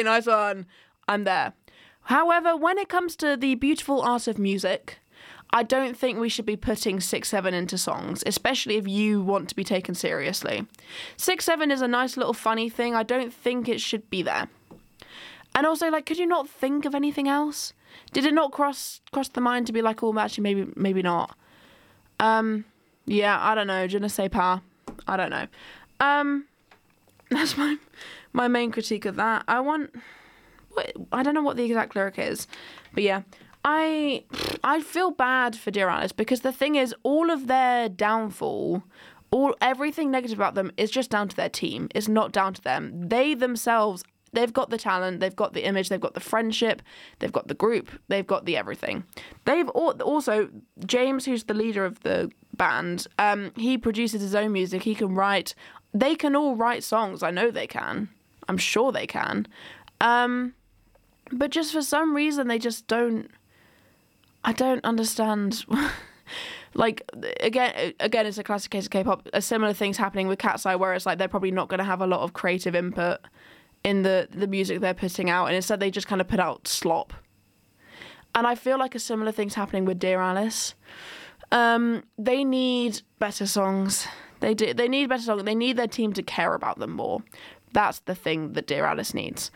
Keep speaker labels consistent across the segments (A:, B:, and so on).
A: okay, nice one. I'm there. However, when it comes to the beautiful art of music, I don't think we should be putting 6-7 into songs, especially if you want to be taken seriously. 6-7 is a nice little funny thing. I don't think it should be there. And also, like, could you not think of anything else? Did it not cross the mind to be like, oh, actually, maybe not? Yeah, I don't know. Je ne sais pas. I don't know. That's my main critique of that. I don't know what the exact lyric is, but yeah. I feel bad for Dear Alice because the thing is, all of their downfall, everything negative about them is just down to their team. It's not down to them. They themselves, they've got the talent, they've got the image, they've got the friendship, they've got the group, they've got the everything. They've also, James, who's the leader of the band, he produces his own music. He can write. They can all write songs. I know they can. I'm sure they can. But just for some reason, they just don't. I don't understand. Like, again, it's a classic case of K-pop. A similar thing's happening with Cat's Eye, where it's like they're probably not going to have a lot of creative input in the music they're putting out, and instead they just kind of put out slop. And I feel like a similar thing's happening with Dear Alice. They need better songs. They do. They need better songs. They need their team to care about them more. That's the thing that Dear Alice needs.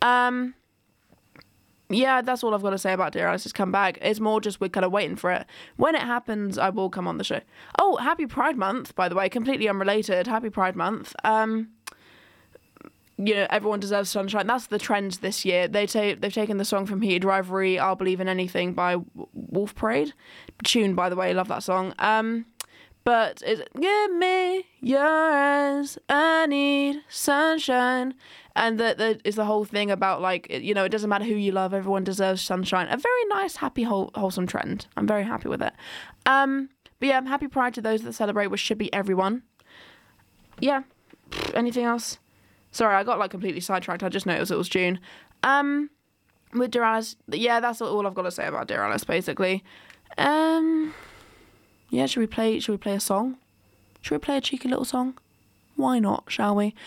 A: Yeah, that's all I've got to say about Dear Alice's comeback. It's more just we're kind of waiting for it. When it happens, I will come on the show. Oh, happy Pride Month, by the way. Completely unrelated. Happy Pride Month. Everyone deserves sunshine. That's the trend this year. They've taken the song from Heated Rivalry, I'll Believe in Anything by Wolf Parade. Tune, by the way. Love that song. But it's give me your eyes, I need sunshine. And that is the whole thing about, like, it doesn't matter who you love, everyone deserves sunshine. A very nice, happy, wholesome trend. I'm very happy with it. But yeah, I'm happy Pride to those that celebrate, which should be everyone. Yeah. Anything else? Sorry, I got, like, completely sidetracked. I just noticed it was June. With Dear Alice, yeah, that's all I've got to say about Dear Alice, basically. Yeah, should we play a song? Should we play a cheeky little song? Why not, shall we?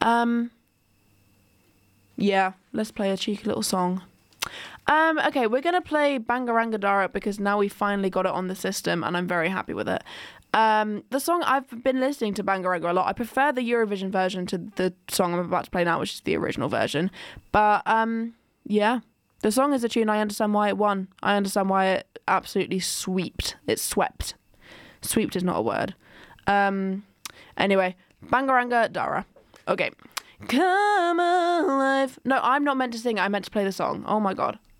A: Yeah, let's play a cheeky little song. Okay, we're going to play Bangaranga Dara because now we finally got it on the system and I'm very happy with it. The song, I've been listening to Bangaranga a lot. I prefer the Eurovision version to the song I'm about to play now, which is the original version. But, yeah, the song is a tune. I understand why it won. I understand why it absolutely swept. It swept. Swept is not a word. Anyway, Bangaranga Dara. Okay. Come alive. No, I'm not meant to sing. I meant to play the song. Oh my god.